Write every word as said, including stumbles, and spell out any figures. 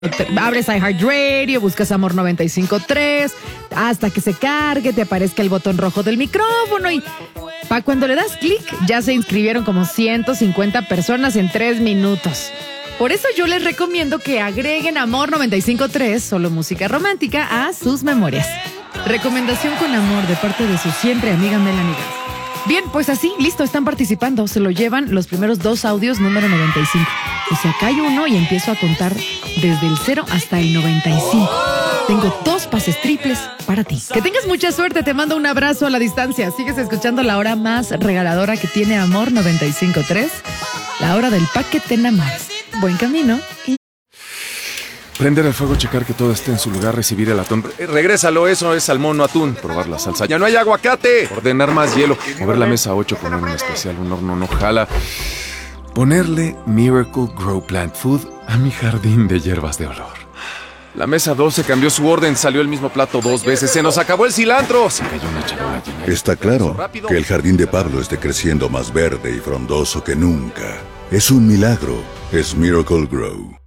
Abres iHeartRadio, buscas Amor noventa y cinco punto tres, hasta que se cargue, te aparezca el botón rojo del micrófono y para cuando le das clic ya se inscribieron como ciento cincuenta personas en tres minutos. Por eso yo les recomiendo que agreguen Amor noventa y cinco punto tres, solo música romántica, a sus memorias. Recomendación con amor de parte de su siempre amiga Melanie Gans. Bien, pues así, listo, están participando. Se lo llevan los primeros dos audios número noventa y cinco. O sea, acá hay uno y empiezo a contar desde el cero hasta el noventa y cinco. Tengo dos pases triples para ti. Que tengas mucha suerte, te mando un abrazo a la distancia. Sigues escuchando la hora más regaladora que tiene Amor noventa y cinco punto tres, la hora del paquete Namás. Buen camino y... Prender el fuego, checar que todo esté en su lugar, recibir el atún. Eh, regrésalo, eso es salmón, no atún. Probar la salsa. ¡Ya no hay aguacate! Ordenar más hielo. Mover la mesa a ocho, poner un especial, un horno no jala. Ponerle Miracle Grow Plant Food a mi jardín de hierbas de olor. La mesa doce cambió su orden, salió el mismo plato dos veces. ¡Se nos acabó el cilantro! Se cayó una charola llena. Está claro que el jardín de Pablo esté creciendo más verde y frondoso que nunca. Es un milagro. Es Miracle Grow.